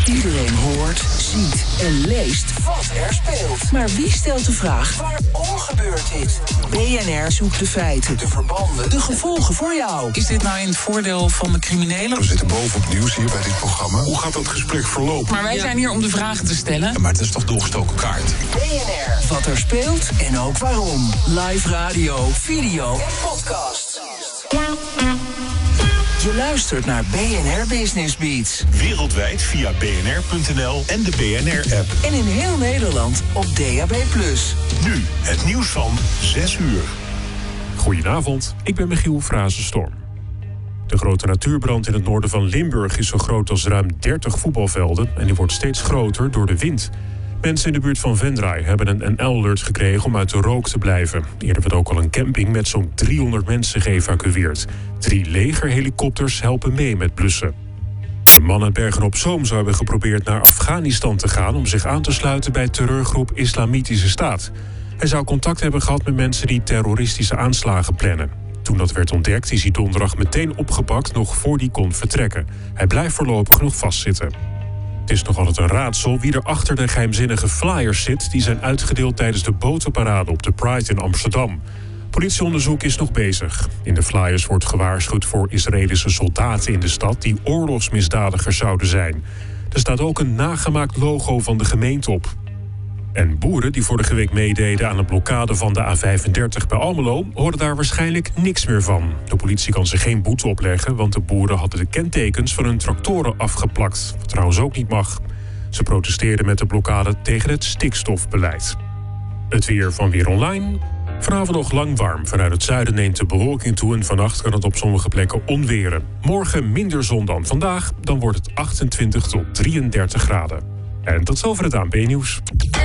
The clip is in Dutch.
Iedereen hoort, ziet en leest wat er speelt. Maar wie stelt de vraag, waarom gebeurt dit? BNR zoekt de feiten, de verbanden, de gevolgen voor jou. Is dit nou in het voordeel van de criminelen? We zitten bovenop nieuws hier bij dit programma. Hoe gaat dat gesprek verlopen? Maar wij zijn hier om de vragen te stellen. Ja, maar het is toch doorgestoken kaart? BNR, wat er speelt en ook waarom. Live radio, video en podcast. Je luistert naar BNR Business Beats. Wereldwijd via bnr.nl en de BNR-app. En in heel Nederland op DAB+. Nu het nieuws van 6 uur. Goedenavond, ik ben Michiel Frazenstorm. De grote natuurbrand in het noorden van Limburg is zo groot als ruim 30 voetbalvelden en die wordt steeds groter door de wind. Mensen in de buurt van Venray hebben een NL-alert gekregen om uit de rook te blijven. Eerder werd ook al een camping met zo'n 300 mensen geëvacueerd. 3 legerhelikopters helpen mee met blussen. De man uit Bergen-op-Zoom zou hebben geprobeerd naar Afghanistan te gaan om zich aan te sluiten bij terreurgroep Islamitische Staat. Hij zou contact hebben gehad met mensen die terroristische aanslagen plannen. Toen dat werd ontdekt is hij donderdag meteen opgepakt nog voor hij kon vertrekken. Hij blijft voorlopig nog vastzitten. Het is nog altijd een raadsel wie er achter de geheimzinnige flyers zit die zijn uitgedeeld tijdens de botenparade op de Pride in Amsterdam. Politieonderzoek is nog bezig. In de flyers wordt gewaarschuwd voor Israëlische soldaten in de stad die oorlogsmisdadigers zouden zijn. Er staat ook een nagemaakt logo van de gemeente op. En boeren die vorige week meededen aan een blokkade van de A35 bij Almelo horen daar waarschijnlijk niks meer van. De politie kan ze geen boete opleggen, want de boeren hadden de kentekens van hun tractoren afgeplakt. Wat trouwens ook niet mag. Ze protesteerden met de blokkade tegen het stikstofbeleid. Het weer van Weer Online. Vanavond nog lang warm. Vanuit het zuiden neemt de bewolking toe en vannacht kan het op sommige plekken onweren. Morgen minder zon dan vandaag, dan wordt het 28 tot 33 graden. En tot zover het ANP-nieuws.